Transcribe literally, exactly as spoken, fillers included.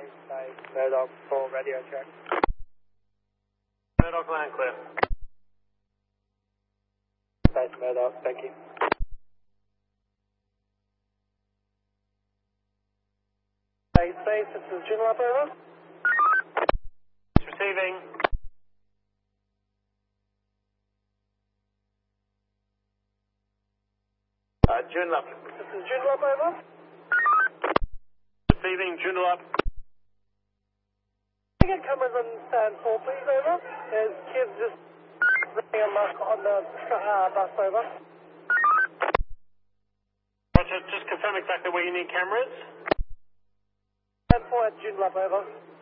Base, base, Murdoch for radio check. Murdoch land clear. Base Murdoch, thank you. Base, base, this is Joondalup, over. Receiving. Uh, Joondalup. This is Joondalup, over. Receiving Joondalup. Can I get cameras on stand four, please, over? There's kids just running amok on the uh, bus, over. Roger, just confirm exactly where you need cameras. Stand four at Joondalup, over.